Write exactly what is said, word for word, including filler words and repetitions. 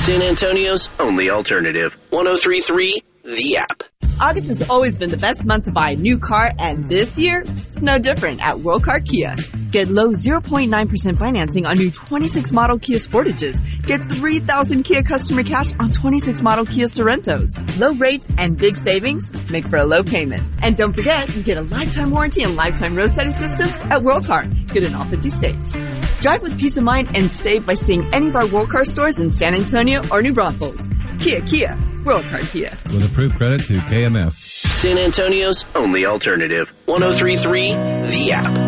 San Antonio's only alternative. one oh three point three The App. August has always been the best month to buy a new car, and this year, it's no different at World Car Kia. Get low zero point nine percent financing on new twenty-six model Kia Sportages. Get three thousand Kia customer cash on twenty-six model Kia Sorrentos. Low rates and big savings make for a low payment. And don't forget, you get a lifetime warranty and lifetime roadside assistance at World Car. Good in all fifty states. Drive with peace of mind and save by seeing any of our World Car stores in San Antonio or New Braunfels. Kia, Kia. World Car Kia. With approved credit to K M F. San Antonio's only alternative. one oh three point three The App.